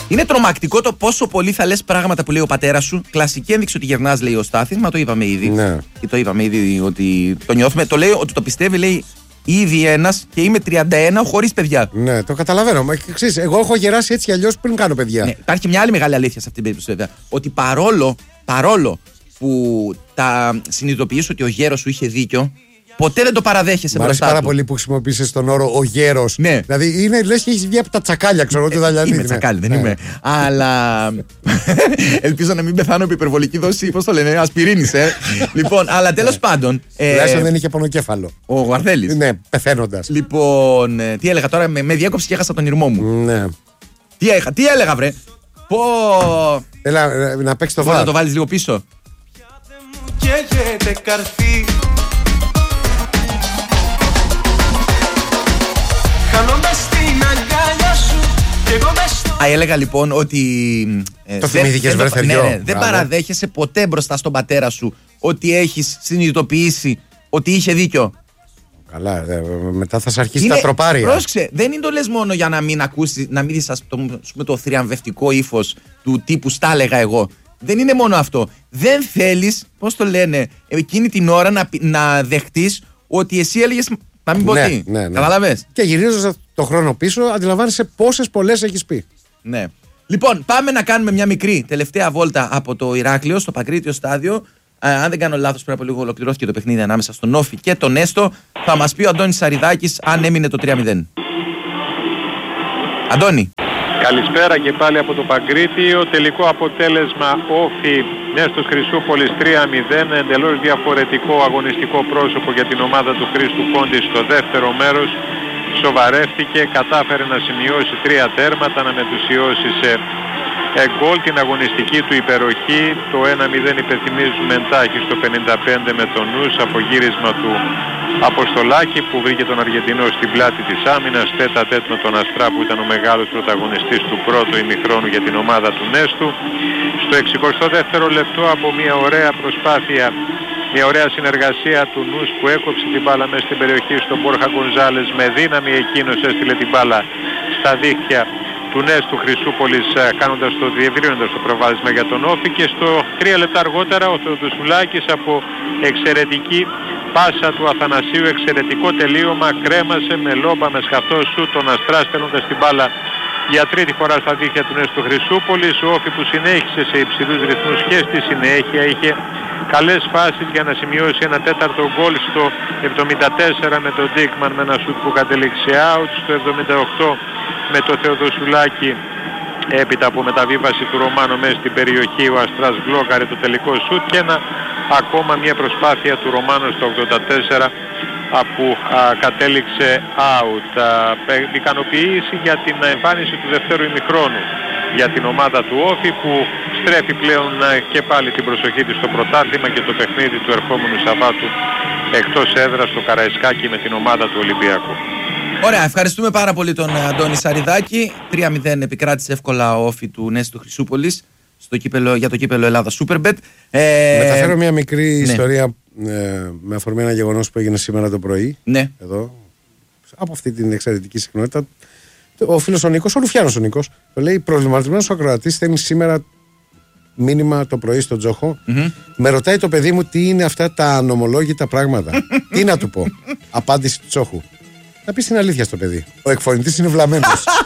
Είναι τρομακτικό το πόσο πολύ θα λες πράγματα που λέει ο πατέρας σου. Κλασική ένδειξη ότι γερνάς, λέει ο Στάθης. Μα το είπαμε ήδη. Ναι. Και το είπαμε ήδη ότι το νιώθουμε. Το λέει ότι το πιστεύει, λέει ήδη ένας και είμαι 31 χωρίς παιδιά. Ναι, το καταλαβαίνω. Μα ξέρεις, εγώ έχω γεράσει έτσι κι αλλιώς πριν κάνω παιδιά. Ναι, υπάρχει μια άλλη μεγάλη αλήθεια σε αυτήν την περίπτωση, βέβαια. Ότι παρόλο που τα συνειδητοποιείς ότι ο γέρος σου είχε δίκιο, ποτέ δεν το παραδέχεσαι μπροστά του. Μ' αρέσει πάρα πολύ που χρησιμοποίησες τον όρο ο γέρος. Ναι. Δηλαδή είναι λες και έχεις βγει από τα τσακάλια, ξέρω ότι θα είμαι τσακάλι, δεν είμαι. Αλλά ελπίζω να μην πεθάνω από υπερβολική δόση, πώς το λένε, ασπιρίνης, Λοιπόν, αλλά τέλος πάντων. Τουλάχιστον δεν είχε πονοκέφαλο. Ο Γουαρδέλης. Ναι, πεθαίνοντας. Λοιπόν, τι έλεγα τώρα, με διέκοψε και έχασα τον ηρμό μου. Ναι. Τι έλεγα, βρε. Πω. Έλα, να παίξει το Μπορεί να βάρ. το βάλεις λίγο πίσω. Καίγεται καρφί. Χάνομαι στην αγκάλια σου και εγώ μες στο... Έλεγα λοιπόν ότι. Το θυμήθηκες, βρε Θεριό. Ναι, δεν παραδέχεσαι ποτέ μπροστά στον πατέρα σου ότι έχεις συνειδητοποιήσει ότι είχε δίκιο. Καλά, μετά θα σε αρχίσει τα τροπάρια. Πρόσεξε, δεν είναι το λες μόνο για να μην ακούσεις, να μην δεις το θριαμβευτικό ύφος του τύπου στα έλεγα εγώ. Δεν είναι μόνο αυτό. Δεν θέλεις, πώς το λένε, εκείνη την ώρα να δεχτείς ότι εσύ έλεγες να μην πω τι. Ναι. Καταλαβες. Και γυρίζοντας το χρόνο πίσω, αντιλαμβάνεσαι πόσες πολλές έχεις πει. Ναι. Λοιπόν, πάμε να κάνουμε μια μικρή τελευταία βόλτα από το Ηράκλειο στο Παγκρίτιο στάδιο. Αν δεν κάνω λάθος, πριν από λίγο ολοκληρώθηκε το παιχνίδι ανάμεσα στον Όφη και τον Έστω. Θα μας πει ο Αντώνης Σαριδάκης αν έμεινε το 3-0. Αντώνη. Καλησπέρα και πάλι από το Παγκρίτιο. Τελικό αποτέλεσμα Όφη Νέστος Χρυσούπολης 3-0. Εντελώς διαφορετικό αγωνιστικό πρόσωπο για την ομάδα του Χρήστου Κόντι στο δεύτερο μέρος. Σοβαρεύτηκε, κατάφερε να σημειώσει 3 τέρματα, να μετουσιώσει σε γκολ την αγωνιστική του υπεροχή. Το 1-0 υπενθυμίζουμε εντάχει στο 55 με τον Νους από γύρισμα του Αποστολάκη που βρήκε τον Αργεντινό στην πλάτη της άμυνας, τέτα-τέτ με τον Αστρά που ήταν ο μεγάλος πρωταγωνιστής του πρώτου ημιχρόνου για την ομάδα του Νέστου. Στο 62ο λεπτό από μια ωραία προσπάθεια, μια ωραία συνεργασία του Νους που έκοψε την μπάλα μέσα στην περιοχή στον Μπόρχα Γκονζάλες, με δύναμη εκείνος έστειλε την μπάλα στα δίχτυα του Νέστου Χρυσούπολης, διευρύνοντας το προβάδισμα για τον Όφη, και στο 3 λεπτά αργότερα ο Θεοδοσουλάκης από εξαιρετική πάσα του Αθανασίου, εξαιρετικό τελείωμα, κρέμασε με λόμπα, με σκαφτό σου τον Αστρά, στέλνοντας την μπάλα για τρίτη φορά στα δίχτυα του Νέστου Χρυσούπολης. Ο Όφη που συνέχισε σε υψηλούς ρυθμούς και στη συνέχεια είχε καλές φάσεις για να σημειώσει ένα τέταρτο γκολ στο 74 με τον Ντίκμαν με ένα σουτ που κατέληξε out, στο 78 με το Θεοδοσουλάκη έπειτα από μεταβίβαση του Ρωμάνο μέσα στην περιοχή ο Αστράς μπλόκαρε το τελικό σουτ, και ακόμα μια προσπάθεια του Ρωμάνου στο 84 που κατέληξε out. Ικανοποίηση για την εμφάνιση του δευτέρου ημιχρόνου για την ομάδα του Όφη που στρέφει πλέον και πάλι την προσοχή της στο πρωτάθλημα και το παιχνίδι του ερχόμενου Σαββάτου εκτός έδρας στο Καραϊσκάκι με την ομάδα του Ολυμπιακού. Ωραία, ευχαριστούμε πάρα πολύ τον Αντώνη Σαριδάκη. 3-0 επικράτησε εύκολα ο Όφη του Νέστου Χρυσούπολης για το κύπελο Ελλάδα Superbet. Μεταφέρω μια μικρή ιστορία με αφορμή ένα γεγονός που έγινε σήμερα το πρωί. Ναι. Εδώ, από αυτή την εξαιρετική συχνότητα. Ο φίλος ο Νίκος, ο Ρουφιάνος ο Νίκος, το λέει: προβληματισμένος ο ακροατής στέλνει σήμερα μήνυμα το πρωί στον Τζόχο. Με ρωτάει το παιδί μου τι είναι αυτά τα ανομολόγητα πράγματα. Τι να του πω. Απάντηση του Τσόχου: να πεις την αλήθεια στο παιδί. Ο εκφωνητής είναι βλαμμένος.